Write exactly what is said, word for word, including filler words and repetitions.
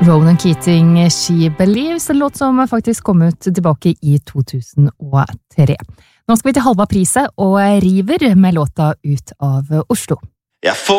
Ronan Keating, She Believes, en låt som faktisk kom ut tilbake i to tusen og tre. Nå skal vi til Halva Priset og River med låta Ut av Oslo. Jeg får